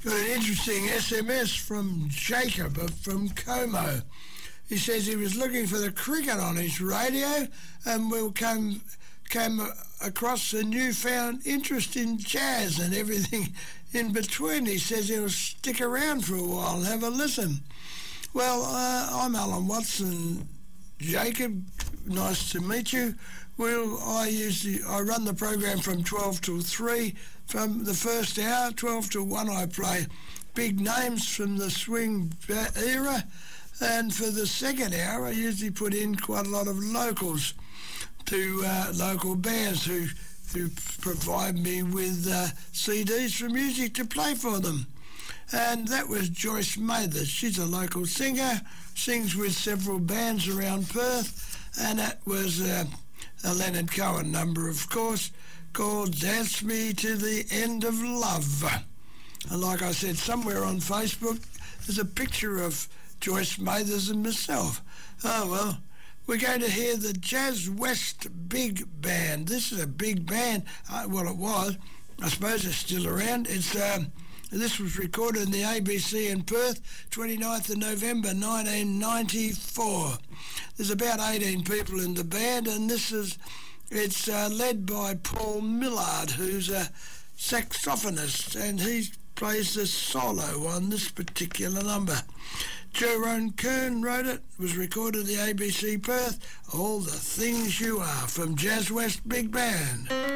Got an interesting SMS from Jacob from Como. He says he was looking for the cricket on his radio and came across a newfound interest in jazz and everything in between. He says he'll stick around for a while and have a listen. Well, I'm Alan Watson. Jacob, nice to meet you. I run the program from 12 till 3. From the first hour, 12 till 1, I play big names from the swing era. And for the second hour, I usually put in quite a lot of locals to local bands who provide me with CDs for music to play for them. And that was Joyce Mathers. She's a local singer, sings with several bands around Perth, and that was a Leonard Cohen number, of course, called Dance Me to the End of Love. And like I said, somewhere on Facebook, there's a picture of Joyce Mathers and myself. Oh, well, we're going to hear the Jazz West Big Band. This is a big band. Well, it was. I suppose it's still around. This was recorded in the ABC in Perth, 29th of November 1994. There's about 18 people in the band, and it's led by Paul Millard, who's a saxophonist, and he plays the solo on this particular number. Jerome Kern wrote it. It was recorded at the ABC Perth. All the Things You Are from Jazz West Big Band.